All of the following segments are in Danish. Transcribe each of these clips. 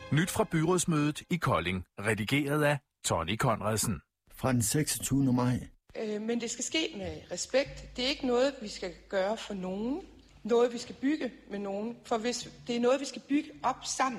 Nyt fra byrådsmødet i Kolding, redigeret af Tony Conradsen. Fra den 26. maj. Men det skal ske med respekt. Det er ikke noget, vi skal gøre for nogen. Noget, vi skal bygge med nogen. For hvis det er noget, vi skal bygge op sammen.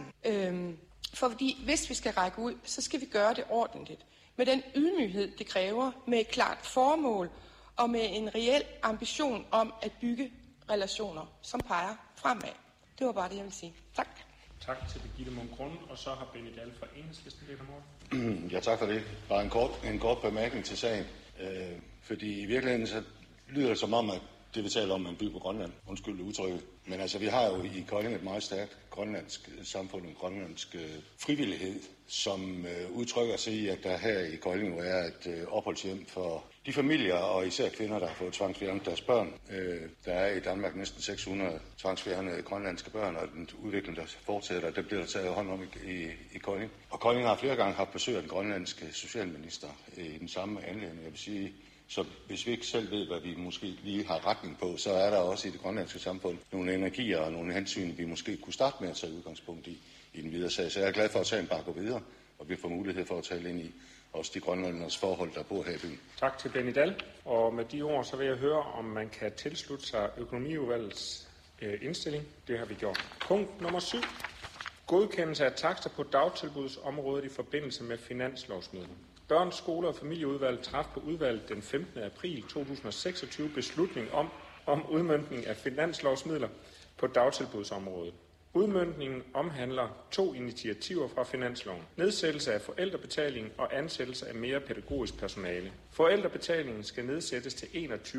Fordi hvis vi skal række ud, så skal vi gøre det ordentligt. Med den ydmyghed, det kræver, med et klart formål og med en reel ambition om at bygge relationer, som peger fremad. Det var bare det, jeg vil sige. Tak. Tak til Birgitte Munk Grund, og så har Benny Dahl fra Enhedslisten lidt om. Ja, tak for det. Bare en kort bemærkning til sagen. Fordi i virkeligheden så lyder det som om, at det vi taler om, man bygger på Grønland. Undskyld udtrykket. Men altså, vi har jo i Kolding et meget stærkt grønlandsk samfund, en grønlandsk frivillighed, som udtrykker sig i, at der her i Kolding er et opholdshjem for de familier, og især kvinder, der har fået tvangsfjernet deres børn. Der er i Danmark næsten 600 tvangsfjernede grønlandske børn, og den udvikling, der fortsætter, det bliver der taget hånd om i Kolding. Og Kolding har flere gange haft besøg af den grønlandske socialminister i den samme anledning. Jeg vil sige, så hvis vi ikke selv ved, hvad vi måske lige har retning på, så er der også i det grønlandske samfund nogle energier og nogle hensyn, vi måske kunne starte med at tage udgangspunkt i den videre sag. Så jeg er glad for, at sagen bare går videre, og vi får mulighed for at tale ind i også de grønlanders forhold, der bor her i byen. Tak til Benny Dahl. Og med de ord, så vil jeg høre, om man kan tilslutte sig økonomiudvalgets indstilling. Det har vi gjort. Punkt nummer 7. Godkendelse af takster på dagtilbudsområdet i forbindelse med finanslovsmidler. Børns, skole- og familieudvalget traf på udvalget den 15. april 2026 beslutning om udmøntning af finanslovsmidler på dagtilbudsområdet. Udmøntningen omhandler 2 initiativer fra finansloven. Nedsættelse af forældrebetaling og ansættelse af mere pædagogisk personale. Forældrebetalingen skal nedsættes til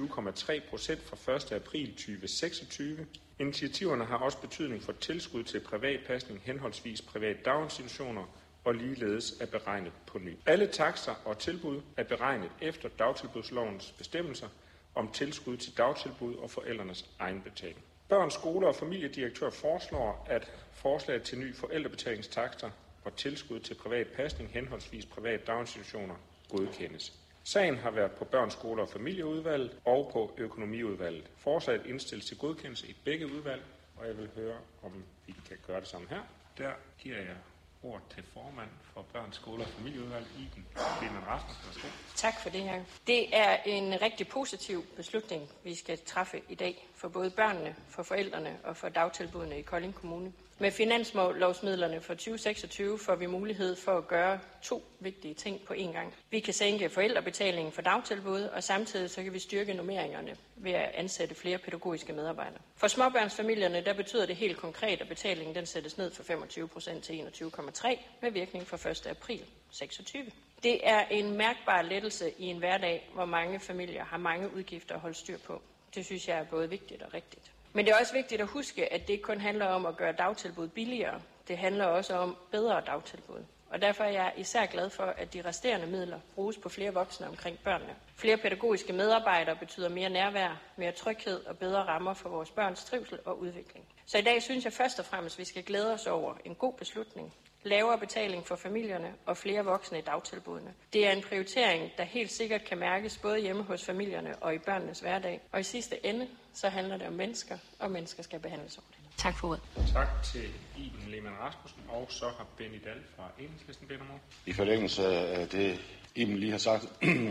21,3% fra 1. april 2026. Initiativerne har også betydning for tilskud til privatpasning, henholdsvis private daginstitutioner, og ligeledes er beregnet på ny. Alle takster og tilbud er beregnet efter dagtilbudslovens bestemmelser om tilskud til dagtilbud og forældrenes egenbetaling. Børns, skole- og familiedirektør foreslår, at forslaget til ny forældrebetalingstakster og tilskud til privat pasning, henholdsvis private daginstitutioner, godkendes. Sagen har været på børns, skole- og familieudvalget og på økonomiudvalget. Forslaget indstilles til godkendelse i begge udvalg, og jeg vil høre, om vi kan gøre det sammen her. Der giver jeg ord til formand for børns, skole- og familieudvalg, Iben Lemann Rasmussen. Tak for det her. Det er en rigtig positiv beslutning, vi skal træffe i dag for både børnene, for forældrene og for dagtilbudene i Kolding Kommune. Med finanslovsmidlerne for 2026 får vi mulighed for at gøre 2 vigtige ting på én gang. Vi kan sænke forældrebetalingen for dagtilbud, og samtidig så kan vi styrke normeringerne ved at ansætte flere pædagogiske medarbejdere. For småbørnsfamilierne der betyder det helt konkret, at betalingen den sættes ned fra 25% til 21,3% med virkning fra 1. april 26. Det er en mærkbar lettelse i en hverdag, hvor mange familier har mange udgifter at holde styr på. Det synes jeg er både vigtigt og rigtigt. Men det er også vigtigt at huske, at det ikke kun handler om at gøre dagtilbud billigere. Det handler også om bedre dagtilbud. Og derfor er jeg især glad for, at de resterende midler bruges på flere voksne omkring børnene. Flere pædagogiske medarbejdere betyder mere nærvær, mere tryghed og bedre rammer for vores børns trivsel og udvikling. Så i dag synes jeg først og fremmest, at vi skal glæde os over en god beslutning. Lavere betaling for familierne og flere voksne i dagtilbudene. Det er en prioritering, der helt sikkert kan mærkes både hjemme hos familierne og i børnenes hverdag. Og i sidste ende, så handler det om mennesker, og mennesker skal behandles ordentligt. Tak for ordet. Tak til Iben Lemann Rasmussen, og så har Benny Dahl fra Enhedslisten bedt om ordet. I forlængelse af det, Iben lige har sagt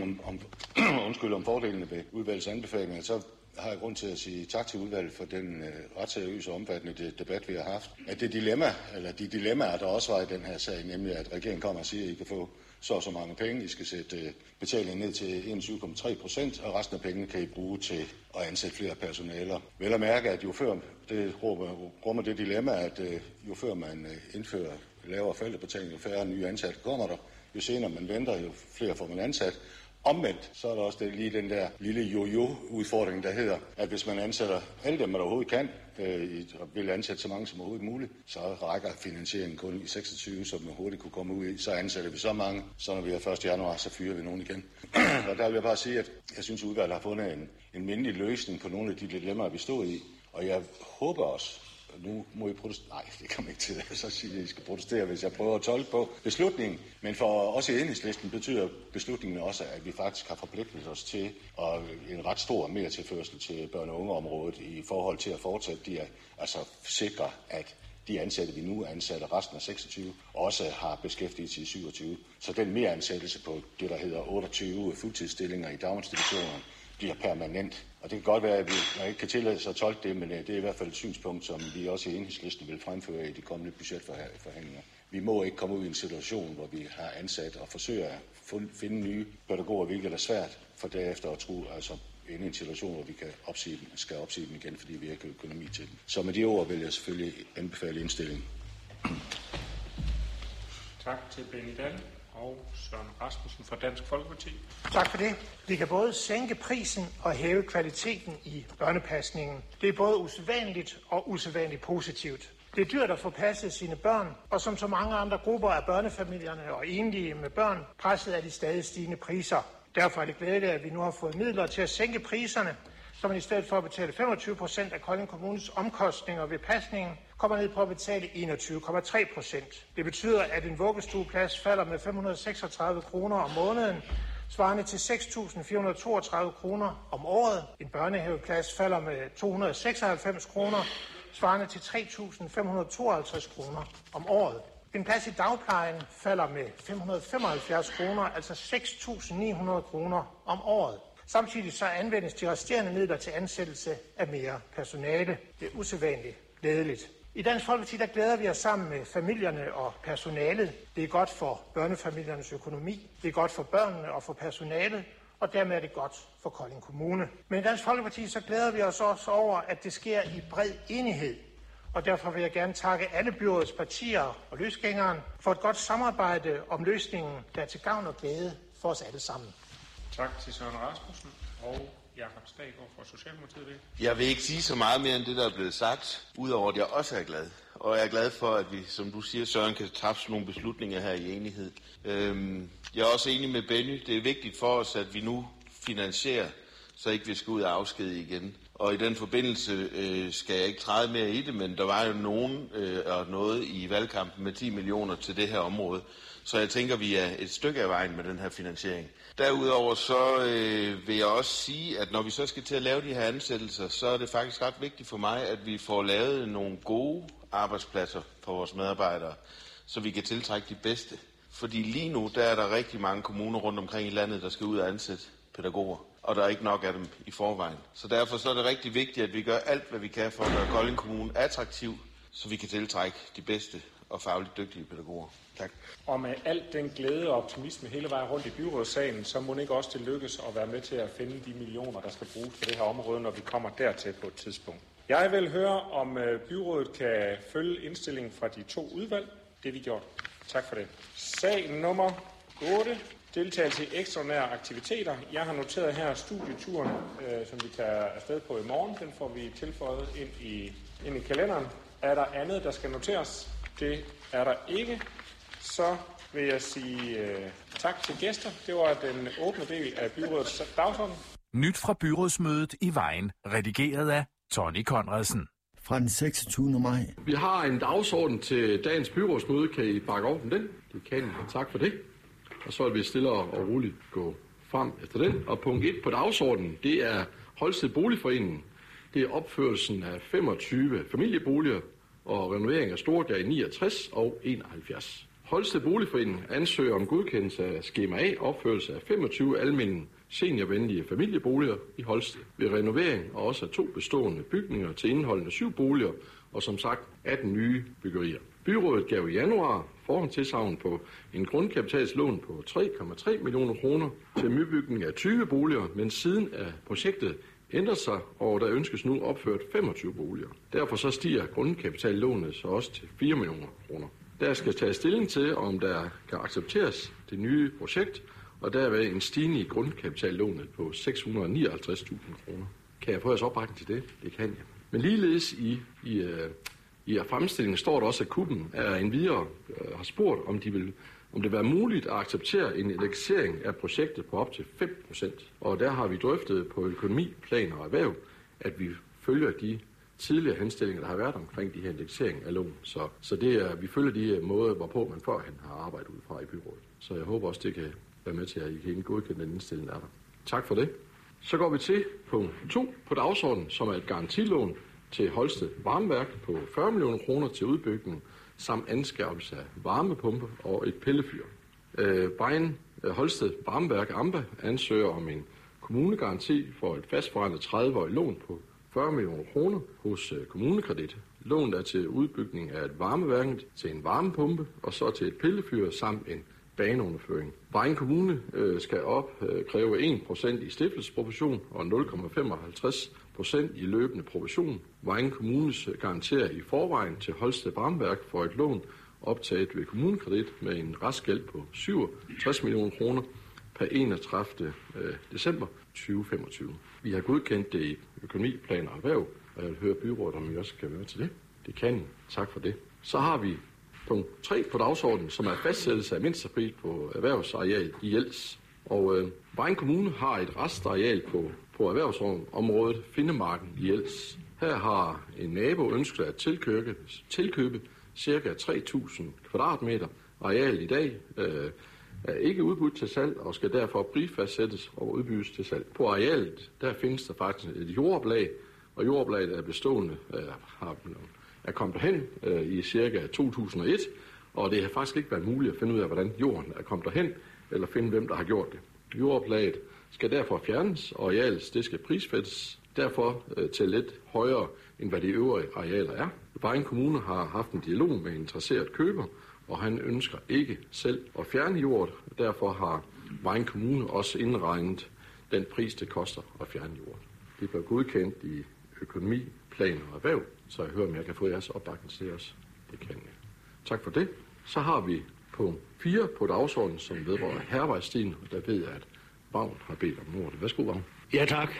om fordelene ved udvalgets anbefalinger, så har jeg grund til at sige tak til udvalget for den ret seriøse og omfattende debat, vi har haft. At de dilemmaer, der også var i den her sag, nemlig at regeringen kommer og siger, at I kan få så mange penge, I skal sætte betalingen ned til 21,3%, og resten af pengene kan I bruge til at ansætte flere personaler. Vel at mærke, at jo før det rummer det dilemma, at jo før man indfører lavere forældrebetaling, jo færre nye ansatte kommer der, jo senere man venter, jo flere får man ansat. Omvendt, så er der også lige den der lille jo-jo-udfordring, der hedder, at hvis man ansætter alle dem, man overhovedet kan, og vil ansætte så mange som overhovedet muligt, så rækker finansieringen kun i 26, som man hurtigt kunne komme ud i. Så ansætter vi så mange, så når vi er 1. januar, så fyrer vi nogen igen. Og der vil jeg bare sige, at jeg synes, at udvalget har fundet en mindelig løsning på nogle af de dilemmaer, vi stod i. Og jeg håber også, nu må I protestere. Nej, det kan man ikke til at så sige, at I skal protestere, hvis jeg prøver at tolke på beslutningen. Men for os i Enhedslisten betyder beslutningen også, at vi faktisk har forpligtet os til en ret stor mere tilførsel til børne- og ungeområdet i forhold til at fortsætte altså sikre, at de ansatte, vi nu ansætter resten af 26, også har beskæftigelse i 27. Så den meransættelse på det, der hedder 28 fuldtidsstillinger i daginstitutionerne, bliver permanent. Og det kan godt være, at man ikke kan tillade sig at tolke det, men det er i hvert fald et synspunkt, som vi også i Enhedslisten vil fremføre i de kommende budgetforhandlinger. Vi må ikke komme ud i en situation, hvor vi har ansat og forsøger at finde nye pædagoger, hvilket er svært, for derefter at tro, altså inde i en situation, hvor vi skal opsige dem igen, fordi vi ikke har økonomi til dem. Så med de ord vil jeg selvfølgelig anbefale indstillingen. Tak til Benny Dahl og Søren Rasmussen fra Dansk Folkeparti. Tak for det. Vi kan både sænke prisen og hæve kvaliteten i børnepasningen. Det er både usædvanligt og usædvanligt positivt. Det er dyrt at få passet sine børn, og som så mange andre grupper af børnefamilierne og enlige med børn, presset af de stadig stigende priser. Derfor er det glædeligt, at vi nu har fået midler til at sænke priserne, så man i stedet for at betale 25% af Kolding Kommunes omkostninger ved pasningen, kommer ned på at betale 21,3%. Det betyder, at en vuggestueplads falder med 536 kroner om måneden, svarende til 6.432 kroner om året. En børnehaveplads falder med 296 kroner, svarende til 3.552 kroner om året. En plads i dagplejen falder med 575 kroner, altså 6.900 kroner om året. Samtidig så anvendes de resterende midler til ansættelse af mere personale. Det er usædvanligt glædeligt. I Dansk Folkeparti der glæder vi os sammen med familierne og personalet. Det er godt for børnefamiliernes økonomi, det er godt for børnene og for personalet, og dermed er det godt for Kolding Kommune. Men i Dansk Folkeparti så glæder vi os også over, at det sker i bred enighed. Og derfor vil jeg gerne takke alle byrådets partier og løsgængeren for et godt samarbejde om løsningen, der er til gavn og glæde for os alle sammen. Tak til Søren Rasmussen og Jakob Staggaard fra Socialdemokratiet. Jeg vil ikke sige så meget mere end det, der er blevet sagt, udover at jeg også er glad. Og jeg er glad for, at vi, som du siger, Søren, kan træffe nogle beslutninger her i enighed. Jeg er også enig med Benny. Det er vigtigt for os, at vi nu finansierer, så ikke vi skal ud og afskedige igen. Og i den forbindelse skal jeg ikke træde mere i det, men der var jo noget i valgkampen med 10 millioner til det her område. Så jeg tænker, vi er et stykke af vejen med den her finansiering. Derudover så vil jeg også sige, at når vi så skal til at lave de her ansættelser, så er det faktisk ret vigtigt for mig, at vi får lavet nogle gode arbejdspladser for vores medarbejdere, så vi kan tiltrække de bedste. Fordi lige nu, der er der rigtig mange kommuner rundt omkring i landet, der skal ud og ansætte pædagoger, og der er ikke nok af dem i forvejen. Så derfor så er det rigtig vigtigt, at vi gør alt, hvad vi kan for at gøre Kolding Kommune attraktiv, så vi kan tiltrække de bedste og fagligt dygtige pædagoger. Tak. Og med alt den glæde og optimisme hele vejen rundt i byrådssalen, så må det ikke også det lykkes at være med til at finde de millioner, der skal bruges på det her område, når vi kommer dertil på et tidspunkt. Jeg vil høre, om byrådet kan følge indstillingen fra de to udvalg. Det er vi gjort. Tak for det. Sag nummer 8. Deltagelse i ekstraordinære aktiviteter. Jeg har noteret her studieturen, som vi tager afsted på i morgen. Den får vi tilføjet ind i kalenderen. Er der andet, der skal noteres? Det er der ikke. Så vil jeg sige tak til gæster. Det var den åbne del af byrådets dagsorden. Nyt fra byrådsmødet i Vejen, redigeret af Tony Conradsen. Fra den 26. maj. Vi har en dagsorden til dagens byrådsmøde. Kan I bakke over den? Det kan I. Tak for det. Og så vil vi stille og roligt gå frem efter den. Og punkt 1 på dagsordenen, det er Holsted Boligforeningen. Det er opførelsen af 25 familieboliger og renovering af Storgade 69 og 71. Holsted Boligforeningen ansøger om godkendelse af skema A, opførelse af 25 almene seniorvenlige familieboliger i Holsted ved renovering og også af 2 bestående bygninger til indeholdende 7 boliger og som sagt 18 nye byggerier. Byrådet gav i januar forhåndstilsagn på en grundkapitalslån på 3,3 millioner kroner til nybygning af 20 boliger, men siden af projektet ændrer sig, og der ønskes nu opført 25 boliger. Derfor så stiger grundkapitallånet så også til 4 millioner kroner. Der skal tages stilling til, om der kan accepteres det nye projekt, og der er en stigning i grundkapitallånet på 659.000 kroner. Kan jeg få jeres opbakning til det? Det kan jeg. Men ligeledes i fremstillingen står der også, at Kuben er endvidere har spurgt, om det vil være muligt at acceptere en indeksering af projektet på op til 5%. Og der har vi drøftet på økonomi, plan og erhverv, at vi følger de tidligere henstillinger, der har været omkring de her indeksering af lån. Så det er, vi følger de måder, hvorpå man førhen har arbejdet ud fra i byrådet. Så jeg håber også, det kan være med til, at I kan godkende den indstilling, der er der. Tak for det. Så går vi til punkt 2 på dagsordenen, som er et garantilån til Holsted Varmeværk på 40 millioner kroner til udbygning samt anskaffelse af varmepumpe og et pillefyr. Vejen Holsted Varmeværk AMBA ansøger om en kommunegaranti for et fastforrentet 30-årig lån på 40 millioner kroner hos Kommunekredit. Lånet er til udbygning af et varmeværk, til en varmepumpe og så til et pillefyr samt en baneunderføring. Vejen Kommune skal opkræve 1% i stiftelsesprovision og 0,55% i løbende provision. Vejen Kommunes garanterer i forvejen til Holsted Varmeværk for et lån optaget ved Kommunekredit med en restgæld på 67 millioner kroner per 31. december 2025. Vi har godkendt det i økonomi, plan og erhverv, og jeg vil høre byrådet, om I også skal være til det. Det kan I. Tak for det. Så har vi punkt 3 på dagsordenen, som er fastsættelse af mindstepris på erhvervsareal i Jels. Og Vejen Kommune har et restareal på erhvervsområdet Findemarken i Jels. Her har en nabo ønsket at tilkøbe ca. 3.000 kvadratmeter areal i dag, er ikke udbudt til salg og skal derfor prisfastsættes og udbydes til salg. På arealet der findes der faktisk et jordoplag, og jordoplaget er bestående er kommet derhen i ca. 2001, og det har faktisk ikke været muligt at finde ud af, hvordan jorden er kommet derhen, eller finde hvem der har gjort det. Jordoplaget skal derfor fjernes, og arealet det skal prisfastsættes, derfor til lidt højere end hvad de øvrige arealer er. Vejen Kommune har haft en dialog med en interesseret køber, og han ønsker ikke selv at fjerne jord. Derfor har Vejen Kommune også indregnet den pris, det koster at fjerne jord. Det bliver godkendt i økonomi, plan og erhverv, så jeg hører, om jeg kan få jeres opbakning til os. Det kan jeg. Tak for det. Så har vi punkt 4 på dagsordenen, som vedrører Hærvejsstien, og der ved jeg, at Vagn har bedt om ordet. Værsgo, Vagn. Ja, tak.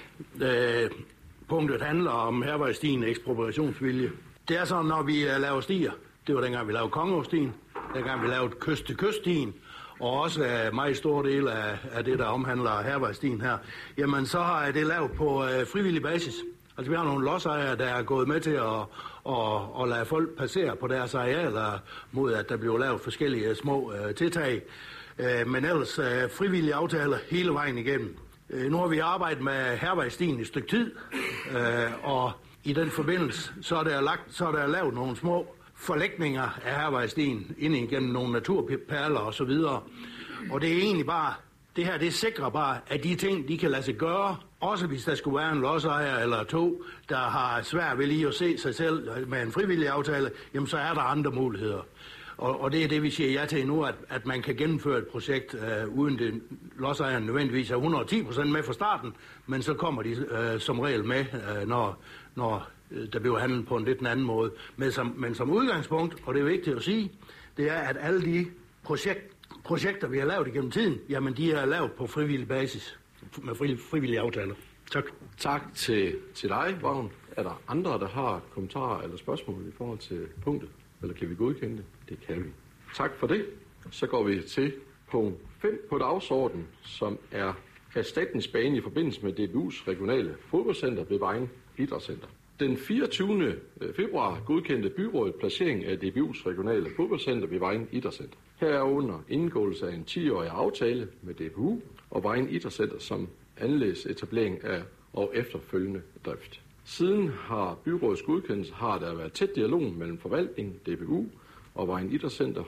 Punktet handler om Hærvejsstien ekspropriationsvilje. Det er sådan, når vi laver stier. Det var dengang, vi lavede Kongeåstien, dengang vi lavede kyst-til-kyst-stien, og også meget stor del af det, der omhandler Hærvejsstien her. Jamen, så er det lavet på frivillig basis. Altså, vi har nogle lodsejere, der er gået med til at lade folk passere på deres arealer, mod at der bliver lavet forskellige små tiltag. Men ellers frivillige aftaler hele vejen igennem. Nu har vi arbejdet med Hærvejsstien i et stykke tid, og i den forbindelse, så er der lavet nogle små forlægninger af Hærvejsstien ind igennem nogle naturperler og så videre. Og det er egentlig bare, det her det sikrer bare, at de ting, de kan lade sig gøre, også hvis der skulle være en lodsejer eller to, der har svært ved lige at se sig selv med en frivillig aftale, jamen så er der andre muligheder. Og det er det, vi siger ja til nu, at man kan gennemføre et projekt, uden det lodsejeren nødvendigvis er 110% med fra starten, men så kommer de som regel med, når der bliver handlet på en lidt anden måde. Men som udgangspunkt, og det er vigtigt at sige, det er, at alle de projekter, vi har lavet igennem tiden, jamen de er lavet på frivillig basis, med frivillige aftaler. Tak. Tak til dig, Vagn. Er der andre, der har kommentarer eller spørgsmål i forhold til punktet? Eller kan vi godkende det? Det kan vi. Tak for det. Så går vi til punkt 5 på dagsordenen, som er erstatningsbane i forbindelse med DBU's regionale fodboldcenter ved Vejen Idrætscenter. Den 24. februar godkendte byrådet placering af DBU's regionale fodboldcenter ved Vejen Idrætscenter. Herunder indgåelse af en 10-årig aftale med DBU og Vejen Idrætscenter som anlægsetablering af og efterfølgende drift. Siden har byrådets godkendelse har der været tæt dialog mellem forvaltningen, DBU og Vejen Idrætscenter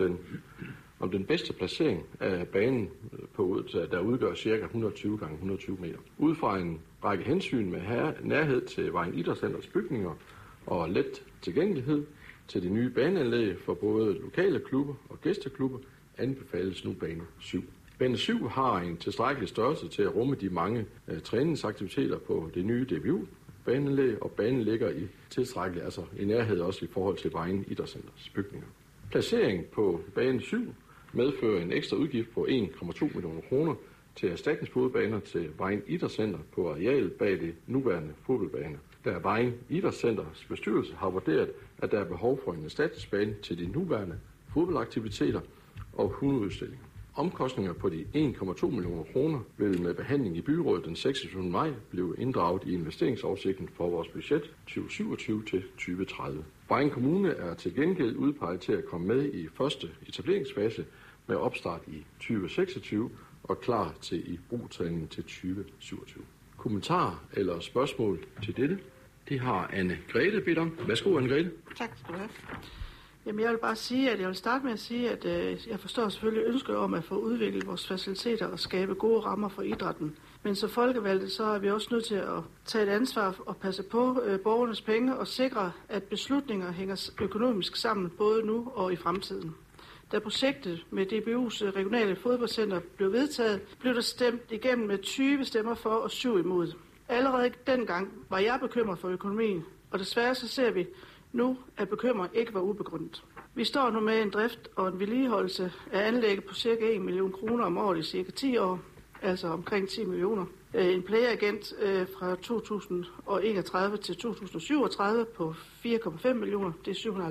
om den bedste placering af banen, der udgør ca. 120 x 120 meter. Ud fra en række hensyn med nærhed til Vejen Idrætscenters bygninger og let tilgængelighed til de nye baneanlæg for både lokale klubber og gæsteklubber, anbefales nu bane 7. Bane 7 har en tilstrækkelig størrelse til at rumme de mange træningsaktiviteter på det nye DBU baneanlæg, og banen ligger i tilstrækkelig, altså i nærhed også i forhold til Vejen Idrætscenters bygninger. Placering på bane 7 medfører en ekstra udgift på 1,2 millioner kroner til erstatningsfodbaner til Vejen Idrætscenter på areal bag det nuværende fodboldbane. Da Vejen Idrætscenters bestyrelse har vurderet, at der er behov for en erstatningsbane til de nuværende fodboldaktiviteter og hundeudstillinger. Omkostninger på de 1,2 millioner kroner vil med behandling i byrådet den 26. maj blive inddraget i investeringsoversigten for vores budget 2027 til 2030. Vejen Kommune er til gengæld udpeget til at komme med i første etableringsfase med opstart i 2026 og klar til i brugtagning til 2027. Kommentarer eller spørgsmål til dette? Det har Anne-Grethe bedt om. Værsgo, Anne-Grethe. Tak skal du have. Jamen, jeg vil bare sige, at jeg vil starte med at sige, at jeg forstår selvfølgelig ønsket om at få udviklet vores faciliteter og skabe gode rammer for idrætten. Men som folkevalgte, så er vi også nødt til at tage et ansvar og passe på borgernes penge og sikre, at beslutninger hænger økonomisk sammen både nu og i fremtiden. Da projektet med DBU's regionale fodboldcenter blev vedtaget, blev der stemt igennem med 20 stemmer for og 7 imod. Allerede dengang var jeg bekymret for økonomien, og desværre så ser vi nu, at bekymringen ikke var ubegrundet. Vi står nu med en drift og en vedligeholdelse af anlægget på ca. 1 million kroner om året i ca. 10 år, altså omkring 10 millioner. En playagent fra 2031 til 2037 på 4,5 millioner, det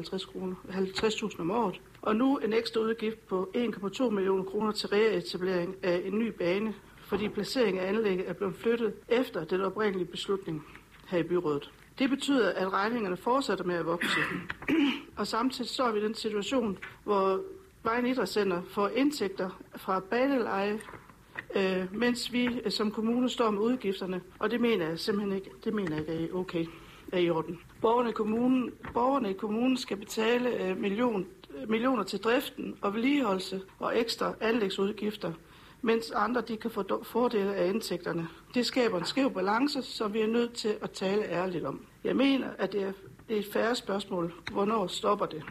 er 750.000 om året. Og nu en ekstra udgift på 1,2 millioner kroner til reetablering af en ny bane, fordi placeringen af anlægget er blevet flyttet efter den oprindelige beslutning her i byrådet. Det betyder, at regningerne fortsætter med at vokse. Og samtidig står vi i den situation, hvor Vejen Idrætscenter får indtægter fra baneleje, mens vi som kommune står med udgifterne, og det mener jeg simpelthen ikke, er okay, er i orden. Borgerne i kommunen skal betale millioner til driften og vedligeholdelse og ekstra anlægsudgifter, mens andre de kan få fordele af indtægterne. Det skaber en skæv balance, som vi er nødt til at tale ærligt om. Jeg mener, at det er et færre spørgsmål. Hvornår stopper det?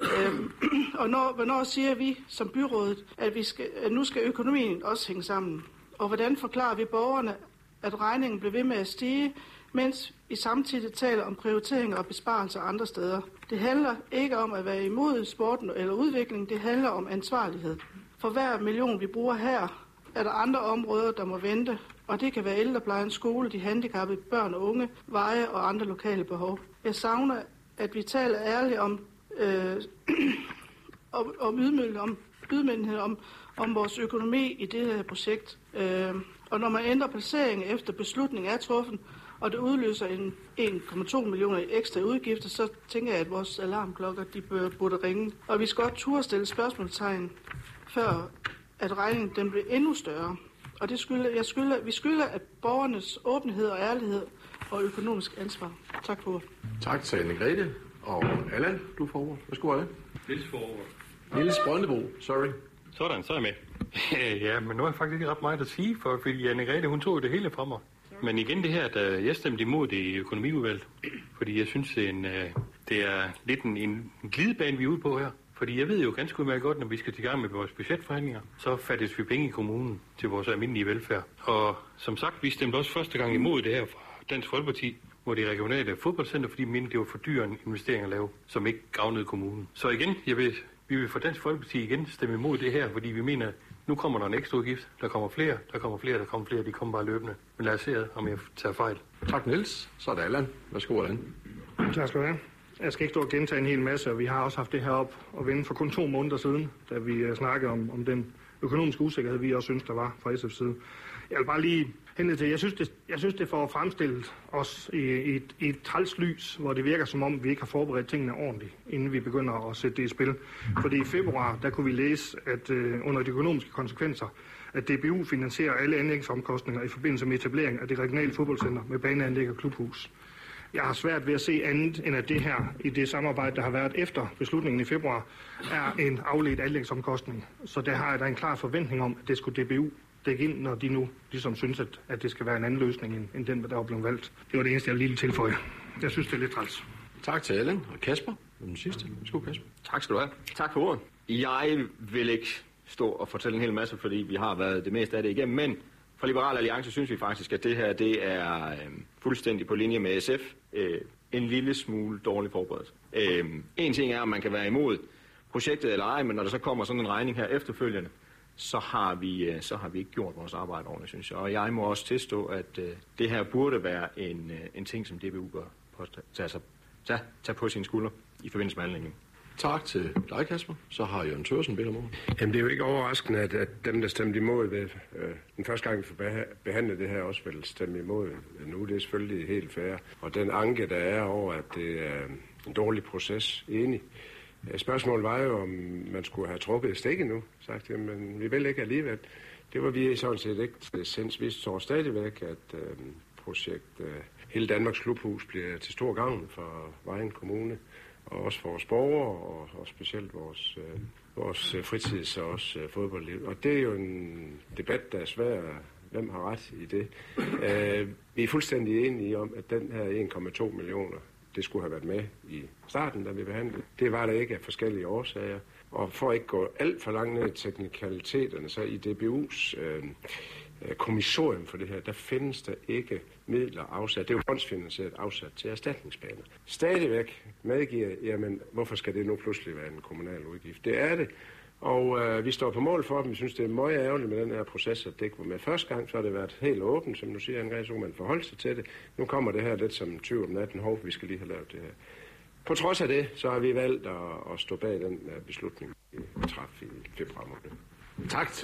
Og hvornår siger vi som byrådet, at nu skal økonomien også hænge sammen? Og hvordan forklarer vi borgerne, at regningen bliver ved med at stige, mens vi samtidig taler om prioriteringer og besparelser andre steder? Det handler ikke om at være imod sporten eller udvikling, det handler om ansvarlighed. For hver million, vi bruger her, er der andre områder, der må vente, og det kan være ældreplejen, skole, de handicappede, børn og unge, veje og andre lokale behov. Jeg savner, at vi taler ærligt om ydmyghed om vores økonomi i det her projekt. Og når man ændrer placeringen efter beslutningen er truffet, og det udløser 1,2 millioner i ekstra udgifter, så tænker jeg, at vores alarmklokker de burde ringe. Og vi skal godt turde stille spørgsmålstegn, før at regningen den bliver endnu større. Og vi skylder at borgernes åbenhed og ærlighed og økonomisk ansvar. Tak for ordet. Tak til Anne-Grethe. Og Allan, du får ordet. Værsgo, Allan. Niels får ordet. Niels Brøndebo, sorry. Sådan, så er jeg med. Ja, men nu er jeg faktisk ikke ret meget at sige, fordi Anne-Grethe, hun tog det hele fra mig. Men igen det her, da jeg stemte imod det i økonomiudvalget, fordi jeg synes, det er lidt en glidebane, vi er ude på her. Fordi jeg ved jo ganske udmærket godt, når vi skal til gang med vores budgetforhandlinger, så fattes vi penge i kommunen til vores almindelige velfærd. Og som sagt, vi stemte også første gang imod det her fra Dansk Folkeparti, hvor det regionale fodboldcenter, fordi vi mente, det var for dyr en investering at lave, som ikke gavnede kommunen. Så igen, vi vil fra Dansk Folkeparti igen stemme imod det her, fordi vi mener, nu kommer der en ekstra udgift. Der kommer flere, de kommer bare løbende. Men lad os se, om jeg tager fejl. Tak, Niels. Så er det Allan. Værsgo, Allan. Tak skal du have. Jeg skal ikke stå og gentage en hel masse, og vi har også haft det her op og vende for kun 2 måneder siden, da vi snakkede om den økonomiske usikkerhed, vi også synes, der var fra SF's side. Jeg vil bare lige henlede til, jeg synes, det får fremstillet os i et træls lys, hvor det virker som om, vi ikke har forberedt tingene ordentligt, inden vi begynder at sætte det i spil. Fordi i februar, der kunne vi læse, at under de økonomiske konsekvenser, at DBU finansierer alle anlægsomkostninger i forbindelse med etablering af det regionale fodboldcenter med baneanlæg og klubhus. Jeg har svært ved at se andet, end at det her, i det samarbejde, der har været efter beslutningen i februar, er en afledt anlægsomkostning. Så der har jeg da en klar forventning om, at det skulle DBU dække ind, når de nu ligesom synes, at det skal være en anden løsning, end den, der er blevet valgt. Det var det eneste, jeg lige tilføje. Jeg synes, det er lidt træls. Tak til Allan og Kasper. Den sidste. Værsgo, Kasper. Tak skal du have. Tak for ordet. Jeg vil ikke stå og fortælle en hel masse, fordi vi har været det meste af det igennem, men for Liberal Alliance synes vi faktisk, at det her det er fuldstændig på linje med SF. En lille smule dårlig forberedelse. En ting er, om man kan være imod projektet eller ej, men når der så kommer sådan en regning her efterfølgende, så har vi ikke gjort vores arbejde ordentligt, synes jeg. Og jeg må også tilstå, at det her burde være en ting, som DBU bør tage på sine skuldre i forbindelse med anlægningen. Tak til dig, Kasper. Så har Jørgen Thørsen bedt om ordet. Jamen, det er jo ikke overraskende, at dem, der stemte imod ved den første gang, vi behandlede det her, også vil stemme imod nu. Det er selvfølgelig helt fair. Og den anke, der er over, at det er en dårlig proces, enig. Spørgsmålet var jo, om man skulle have trukket stikket nu. Sagt, jamen, vi vil ikke alligevel. Det var vi sådan set ikke. Vi står stadigvæk, at projekt. Hele Danmarks Klubhus bliver til stor gavn for Vejen Kommune, og også for vores borgere, og specielt vores fritids- og også fodboldliv. Og det er jo en debat, der er svær. Hvem har ret i det? Vi er fuldstændig enige om, at den her 1,2 millioner, det skulle have været med i starten, da vi behandlede. Det var der ikke af forskellige årsager. Og for at ikke gå alt for langt ned i teknikaliteterne, så i DBU's kommissorium for det her, der findes der ikke midler afsat. Det er jo fondsfinansieret afsat til erstatningsbaner. Stadigvæk medgiver, jamen hvorfor skal det nu pludselig være en kommunal udgift? Det er det. Og vi står på mål for dem. Vi synes, det er meget ærgerligt med den her proces, at det ikke var med første gang. Så har det været helt åbent, som du siger, Anne-Grethe, så man forholde sig til det. Nu kommer det her lidt som 20 om natten. Vi skal lige have lavet det her. På trods af det, så har vi valgt at stå bag den beslutning, vi traf i februar måned. Tak til